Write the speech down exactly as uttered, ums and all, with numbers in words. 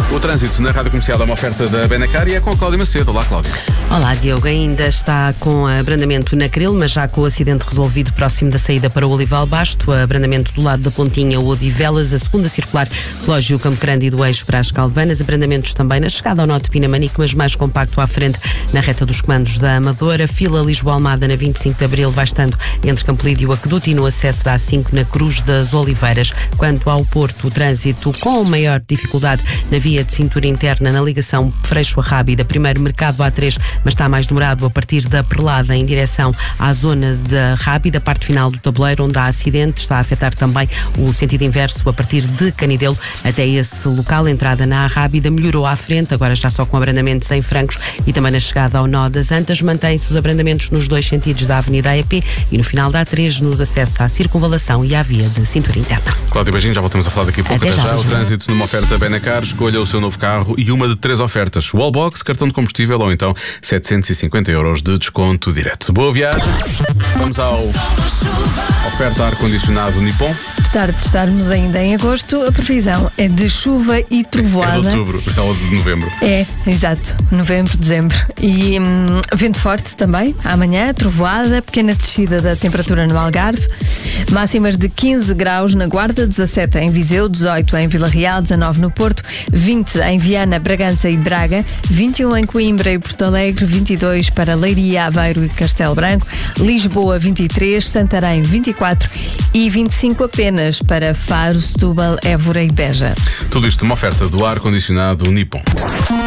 O trânsito na Rádio Comercial é uma oferta da Benacar e é com a Cláudia Macedo. Olá, Cláudia. Olá, Diogo. Ainda está com abrandamento na Cril, mas já com o acidente resolvido próximo da saída para o Olival Basto. Abrandamento do lado da Pontinha, o Odivelas, a segunda circular, relógio Campo Grande e do eixo para as Calvanas. Abrandamentos também na chegada ao nó de Pinamanique, mas mais compacto à frente na reta dos comandos da Amadora. Fila Lisboa-Almada na vinte e cinco de Abril vai estando entre Campolide e o Aqueduto e no acesso da A cinco na Cruz das Oliveiras. Quanto ao Porto, o trânsito com maior dificuldade na via de cintura interna na ligação Freixo a Rábida, primeiro Mercado A três, mas está mais demorado a partir da Perlada em direção à zona da Rábida, parte final do tabuleiro onde há acidente, está a afetar também o sentido inverso a partir de Canidelo até esse local. Entrada na Rábida melhorou à frente, agora já só com abrandamentos em Francos e também na chegada ao nó das Antas. Mantém-se os abrandamentos nos dois sentidos da Avenida A E P e no final da A três nos acessos à circunvalação e à via de cintura interna. Cláudia, beijinho, já voltamos a falar daqui a pouco. Até já, já o já. trânsito numa oferta Benacar, escolha o seu novo carro e uma de três ofertas: Wallbox, cartão de combustível ou então setecentos e cinquenta euros de desconto direto. Boa viagem. Vamos ao oferta ar-condicionado Nippon. Apesar de estarmos ainda em agosto, a previsão é de chuva e É trovoada. de outubro, ou de novembro. É, exato, novembro, dezembro. E hum, vento forte também, amanhã, trovoada, pequena descida da temperatura no Algarve, máximas de quinze graus na Guarda, dezassete em Viseu, dezoito em Vila Real, dezanove no Porto, vinte em Viana, Bragança e Braga, vinte e um em Coimbra e Porto Alegre, vinte e dois para Leiria, Aveiro e Castelo Branco, Lisboa vinte e três, Santarém vinte e quatro e vinte e cinco apenas para Faro, Setúbal, Évora e Beja. Tudo isto uma oferta do ar-condicionado Nippon.